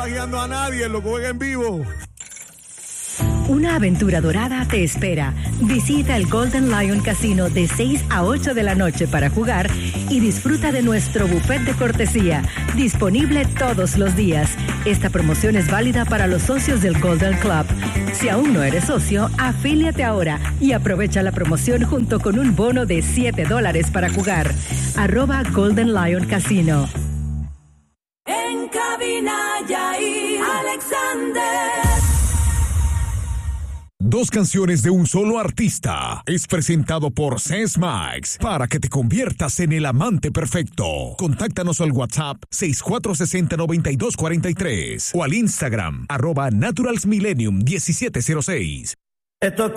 chantajeando a nadie en lo que juega en vivo. Una aventura dorada te espera. Visita el Golden Lion Casino de 6 a 8 de la noche para jugar y disfruta de nuestro buffet de cortesía, disponible todos los días. Esta promoción es válida para los socios del Golden Club. Si aún no eres socio, afíliate ahora y aprovecha la promoción junto con un bono de $7 para jugar. @Golden Lion Casino. En cabina, Yair Alexander. Dos canciones de un solo artista. Es presentado por Sesmax para que te conviertas en el amante perfecto. Contáctanos al WhatsApp 6460-9243 o al Instagram @naturalsmillennium1706. Esto